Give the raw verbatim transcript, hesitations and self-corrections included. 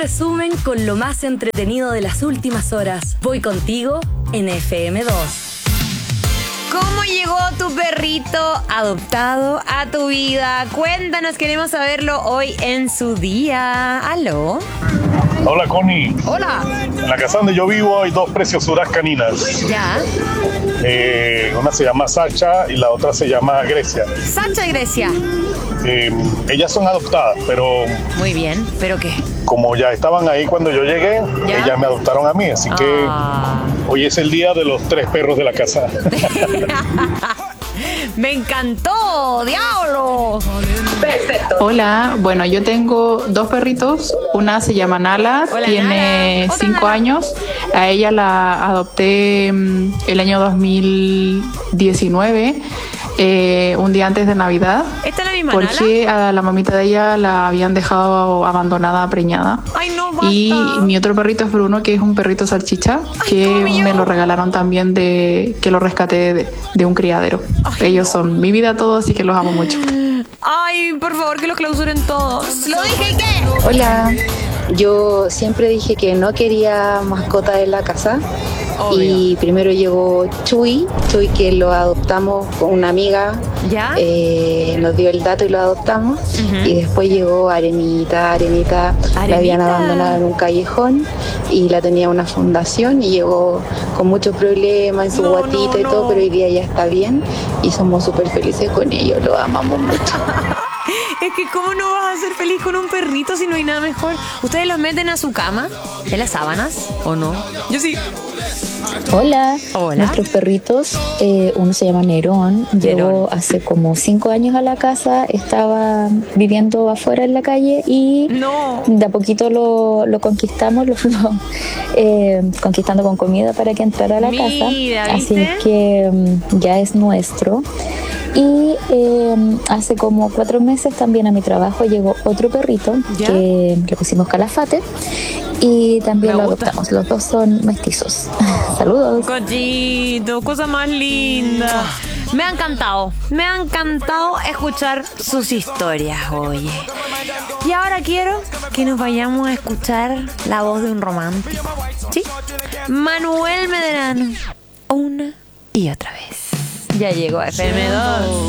Resumen con lo más entretenido de las últimas horas. Voy contigo en F M dos. ¿Cómo llegó tu perrito adoptado a tu vida? Cuéntanos, queremos saberlo hoy en su día. ¿Aló? Hola, Connie. Hola. En la casa donde yo vivo hay dos preciosuras caninas. Ya. Eh, una se llama Sacha y la otra se llama Grecia. Sacha y Grecia. Eh, ellas son adoptadas, pero Muy bien, ¿pero qué? como ya estaban ahí cuando yo llegué, ¿Ya? ellas me adoptaron a mí. Así que Ah. hoy es el día de los tres perros de la casa. ¡Me encantó! ¡Diablo! Perfecto. Hola, bueno, yo tengo dos perritos. Una se llama Nala, Hola, tiene Nala. Otra cinco Nala. años. A ella la adopté mm, el año dos mil diecinueve, eh, un día antes de Navidad, ¿Esta es la misma Nala? porque a la mamita de ella la habían dejado abandonada, preñada. ¡Ay, no, basta! Y mi otro perrito es Bruno, que es un perrito salchicha, que como yo. me lo regalaron también de que lo rescaté de, de un criadero. Ay, Ellos son mi vida todo, así que los amo mucho. ¡Ay, por favor, que los clausuren todos! ¿Lo dije y qué? Hola, yo siempre dije que no quería mascota en la casa. Obvio. Y primero llegó Chuy, Chuy que lo adoptamos con una amiga, ¿Ya? eh, nos dio el dato y lo adoptamos. Ujú. Y después llegó Arenita, Arenita, la habían Arenita. abandonado en un callejón y la tenía una fundación y llegó con muchos problemas en su No, guatita no, y todo, no. pero hoy día ya está bien y somos súper felices con ellos, lo amamos mucho. Es que ¿cómo no vas a ser feliz con un perrito si no hay nada mejor? ¿Ustedes los meten a su cama? ¿En las sábanas? ¿O no? Yo sí. Hola, Hola. nuestros perritos, eh, uno se llama Nerón, llegó hace como cinco años a la casa, estaba viviendo afuera en la calle y No. de a poquito lo, lo conquistamos, lo fuimos eh, conquistando con comida para que entrara a la Mira, casa, así ¿viste? que mm, ya es nuestro. Y eh, hace como cuatro meses también a mi trabajo llegó otro perrito ¿Ya? que le pusimos Calafate y también Me lo gusta. adoptamos. Los dos son mestizos. Saludos. Cochito, cosa más linda. Me ha encantado, me ha encantado escuchar sus historias, oye. Y ahora quiero que nos vayamos a escuchar la voz de un romántico, ¿sí? Manuel Medrano, una y otra vez. Ya llegó a F M dos.